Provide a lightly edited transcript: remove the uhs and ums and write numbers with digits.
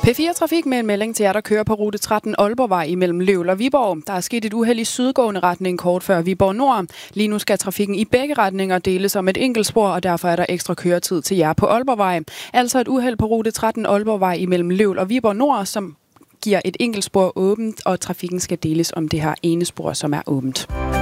P4 Trafik med en melding til jer, der kører på rute 13 Aalborgvej imellem Løvel og Viborg. Der er sket et uheld i sydgående retning kort før Viborg Nord. Lige nu skal trafikken i begge retninger deles om et enkeltspor, og derfor er der ekstra køretid til jer på Aalborgvej. Altså et uheld på rute 13 Aalborgvej imellem Løvel og Viborg Nord, som giver et enkeltspor åbent, og trafikken skal deles om det her ene spor, som er åbent.